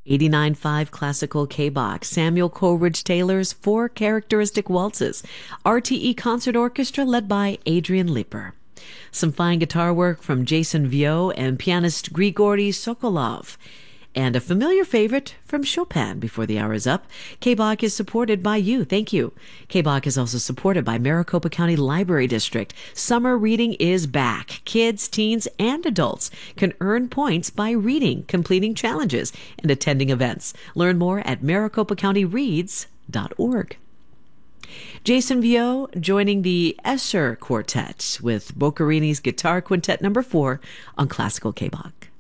89.5 Classical K-Bach, Samuel Coleridge Taylor's Four Characteristic Waltzes, RTE Concert Orchestra led by Adrian Leeper. Some fine guitar work from Jason Viau and pianist Grigory Sokolov. And a familiar favorite from Chopin before the hour is up. K-Bach is supported by you. Thank you. K-Bach is also supported by Maricopa County Library District. Summer reading is back. Kids, teens, and adults can earn points by reading, completing challenges, and attending events. Learn more at maricopacountyreads.org. Jason Viau joining the Escher Quartet with Boccherini's Guitar Quintet No. 4 on Classical K-Bach.